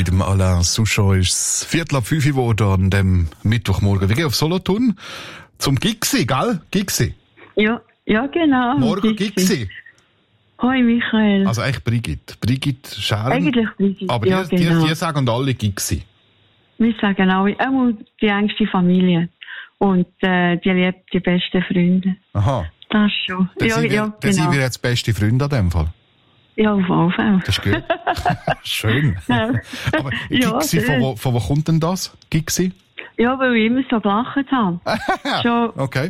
Mit dem Alain Souchon ist es 4:45 geworden an dem Mittwochmorgen. Wir gehen auf Solothurn zum Gigsi, gell? Gigsi. Ja, genau. Morgen Gigsi. Hoi Michael. Also eigentlich Brigitte Scherm. Eigentlich Brigitte, aber ja, genau. die sagen alle Gigsi. Wir sagen alle, auch die engste Familie. Und die liebt die besten Freunde. Aha. Das schon. Dann sind wir jetzt beste Freunde an dem Fall. Ja, auf jeden Fall. Das ist gut. Schön. Ja. Aber Gigsi, von wo kommt denn das? Gigsi? Ja, weil ich immer so gelacht habe. Schon. Okay.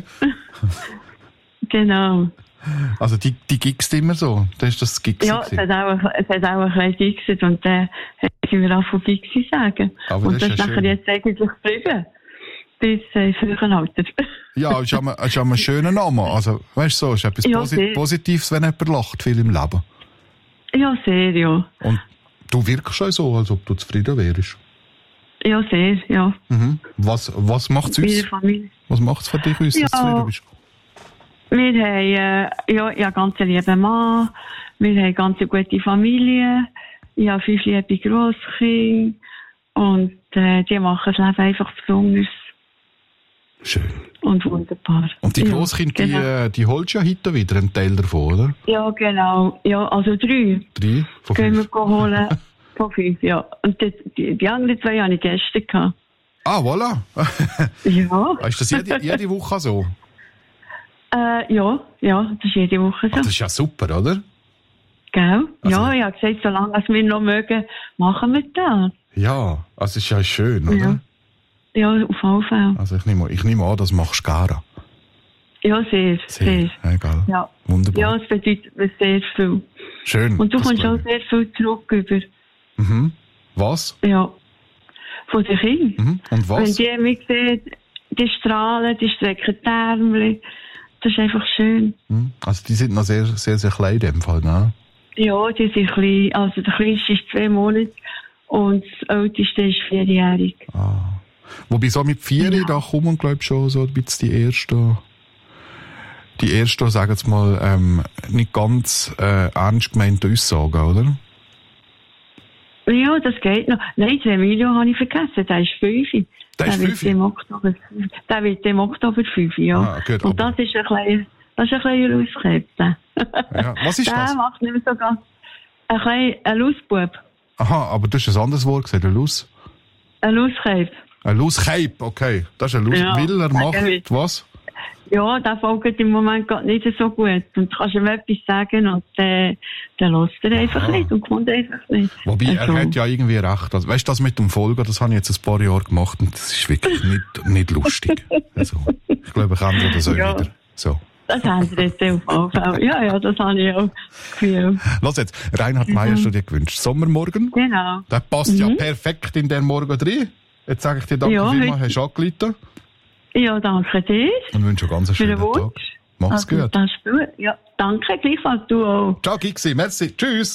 Genau. Also die gigst immer so? Das ist das Gigsi. Ja, es hat auch ein bisschen gigset und dann haben wir auch von Gigsi sagen. Aber und das ist ja nachher schön. jetzt eigentlich geblieben. Bis früher Alter. Ja, ist auch ein schöner Name. Also, weißt du, so, ist etwas Positives, wenn jemand lacht, viel im Leben. Ja, sehr, ja. Und du wirkst schon so, als ob du zufrieden wärst. Ja, sehr, ja. Mhm. Was macht's uns? Was macht's für dich, dass du zufrieden bist? Wir haben, einen ganz lieben Mann. Wir haben eine ganz gute Familie. Ich habe 5 liebe Grosskinder. Und, die machen das Leben einfach besonders. Schön. Und wunderbar. Und die Grosskinder, genau. die holst du ja heute wieder einen Teil davon, oder? Ja, genau. Ja, also 3. 3 von 5? Können wir holen. Von 5, ja. Und die anderen 2 hatte ich gestern gehabt. Ah, voilà. Ja. Ist das jede Woche so? Ja, das ist jede Woche so. Ach, das ist ja super, oder? Gell? Also, ja, ich habe gesagt, solange wir noch mögen, machen wir das. Ja, also ist ja schön, oder? Ja, auf jeden Fall. Also ich nehme an, das machst du gerne. Ja, sehr. Egal. Ja. Wunderbar. Ja, es bedeutet mir sehr viel. Schön. Und du kommst auch sehr viel zurück über. Mhm. Was? Ja. Von den Kindern. Mhm. Und was? Wenn die mich sehen, die strahlen, die strecken die Ärmel. Das ist einfach schön. Mhm. Also die sind noch sehr, sehr, sehr klein in dem Fall, ne? Ja, die sind klein. Also der Kleinste ist 2 Monate und das Älteste ist 4-jährig. Ah. Wobei so mit 4, da kommen, glaube ich, schon so ein bisschen die ersten, sagen wir mal, nicht ganz ernst gemeinte Aussagen, oder? Ja, das geht noch. Nein, den Emilio habe ich vergessen, der ist 5. Der ist 5? Der wird im Oktober 5, ja. Ah, gut, und das ist ein kleiner Lauskäpte. Ja. Was ist das? Der macht nicht mehr so ganz... Ein Lausbub. Aha, aber du hast ein anderes Wort gesagt, ein Laus? Ein Lauskäpte. Ein Lauskäpte, okay. Das ist ein Laus. Ja. Will er macht was? Ja, der folgt im Moment gerade nicht so gut. Und du kannst ihm etwas sagen und der lässt er einfach nicht und kommt einfach nicht. Wobei, er hat ja irgendwie recht. Also, weißt du, das mit dem Folgen, das habe ich jetzt ein paar Jahre gemacht und das ist wirklich nicht lustig. Also, ich glaube, ich ändere das auch wieder. So. Das haben sie jetzt auf jeden Fall. Ja, das habe ich auch gefühlt. Lass jetzt, Reinhard Meier hast du dir gewünscht. Sommermorgen? Genau. Der passt ja perfekt in den Morgen rein. Jetzt sage ich dir danke vielmals, hast du angerufen. Ja, danke dir. Und wünsche einen ganz schönen Tag. Mach's gut. Das ist gut. Ja, danke, gleichfalls du auch. Ciao, Gixi. Merci. Tschüss.